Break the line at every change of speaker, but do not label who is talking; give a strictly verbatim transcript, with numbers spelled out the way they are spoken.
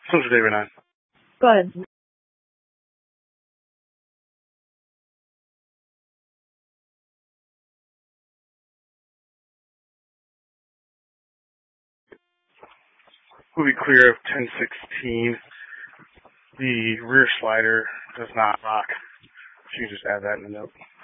Soldier David nine.
Go ahead.
Movie clear of ten sixteen. The rear slider does not lock. You can just add that in the note.